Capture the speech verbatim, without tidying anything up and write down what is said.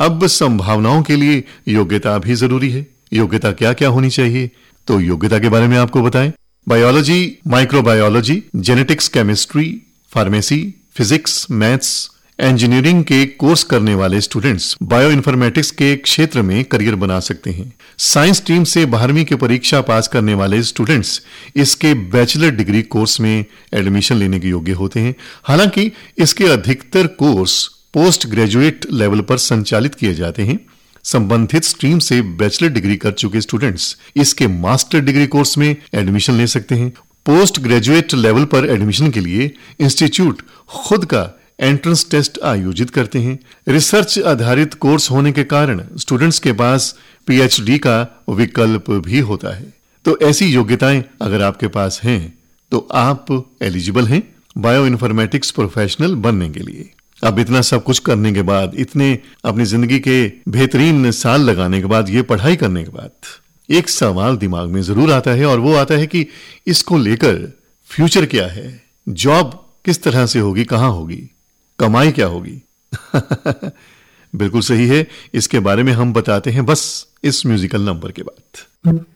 अब संभावनाओं के लिए योग्यता भी जरूरी है। योग्यता क्या क्या होनी चाहिए, तो योग्यता के बारे में आपको बताएं। Biology, microbiology, genetics, chemistry, pharmacy, physics, maths, engineering के कोर्स करने वाले स्टूडेंट्स बायो इन्फॉर्मेटिक्स के क्षेत्र में करियर बना सकते हैं। साइंस स्ट्रीम से बारहवीं की परीक्षा पास करने वाले स्टूडेंट्स इसके बैचलर डिग्री कोर्स में एडमिशन लेने के योग्य होते हैं। हालांकि इसके अधिकतर कोर्स पोस्ट ग्रेजुएट लेवल पर संचालित किए जाते हैं। संबंधित स्ट्रीम से बैचलर डिग्री कर चुके स्टूडेंट्स इसके मास्टर डिग्री कोर्स में एडमिशन ले सकते हैं। पोस्ट ग्रेजुएट लेवल पर एडमिशन के लिए इंस्टीट्यूट खुद का एंट्रेंस टेस्ट आयोजित करते हैं। रिसर्च आधारित कोर्स होने के कारण स्टूडेंट्स के पास पीएचडी का विकल्प भी होता है। तो ऐसी योग्यताएं अगर आपके पास हैं तो आप एलिजिबल हैं बायो इन्फॉर्मेटिक्स प्रोफेशनल बनने के लिए। अब इतना सब कुछ करने के बाद, इतने अपनी जिंदगी के बेहतरीन साल लगाने के बाद, ये पढ़ाई करने के बाद एक सवाल दिमाग में जरूर आता है, और वो आता है कि इसको लेकर फ्यूचर क्या है, जॉब किस तरह से होगी, कहां होगी, कमाई क्या होगी। बिल्कुल सही है। इसके बारे में हम बताते हैं बस इस म्यूजिकल नंबर के बाद।